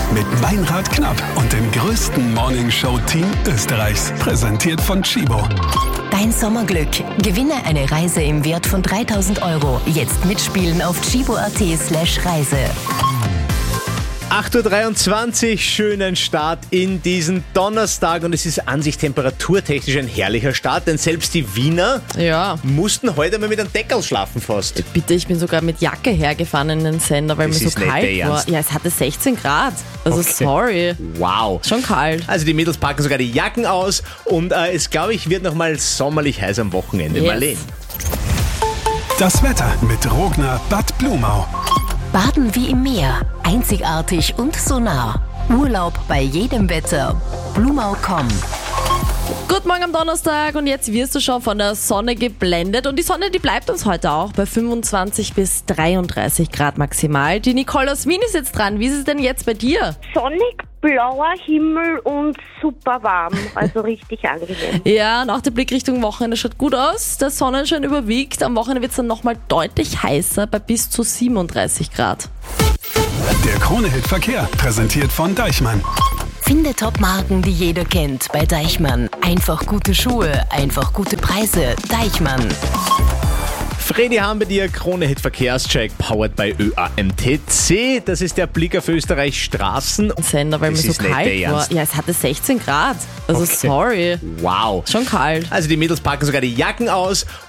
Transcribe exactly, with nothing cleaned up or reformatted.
Mit Meinrad Knapp und dem größten Morningshow-Team Österreichs. Präsentiert von Chibo. Dein Sommerglück. Gewinne eine Reise im Wert von dreitausend Euro. Jetzt mitspielen auf chibo.at slash Reise. acht Uhr dreiundzwanzig, schönen Start in diesen Donnerstag und es ist an sich temperaturtechnisch ein herrlicher Start, denn selbst die Wiener Ja, mussten heute mal mit einem Deckel schlafen fast. bitte, ich bin sogar mit Jacke hergefahren in den Sender, weil Das mir ist so nicht kalt der war. Ernst. Ja, es hatte sechzehn Grad. Also Okay. sorry, Wow. schon kalt. Also die Mädels packen sogar die Jacken aus und äh, es, glaube ich, wird nochmal sommerlich heiß am Wochenende. Yes. Marleen. Das Wetter mit Rogner Bad Blumau. Baden wie im Meer. Einzigartig und so nah. Urlaub bei jedem Wetter. Blumau punkt com. Guten Morgen am Donnerstag und jetzt wirst du schon von der Sonne geblendet und die Sonne, die bleibt uns heute auch bei fünfundzwanzig bis dreiunddreißig Grad maximal. Die Nicole aus Wien ist jetzt dran. Wie ist es denn jetzt bei dir? Sonnig, blauer Himmel und super warm, also richtig angenehm. Ja, und auch der Blick Richtung Wochenende schaut gut aus. Der Sonnenschein überwiegt. Am Wochenende wird es dann nochmal deutlich heißer bei bis zu siebenunddreißig Grad. Der Krone-Hit Verkehr. Präsentiert von Deichmann. Finde Top-Marken, die jeder kennt bei Deichmann. Einfach gute Schuhe, einfach gute Preise. Deichmann. Fredi haben wir dir Krone-Hit Verkehrscheck, powered by Ö A M T C. Das ist der Blick auf Österreichs Straßen. Sender, weil Das mir ist so nicht der kalt war. Ernst. Ja, es hatte sechzehn Grad. Also Okay. sorry, Wow. schon kalt. Also die Mädels packen sogar die Jacken aus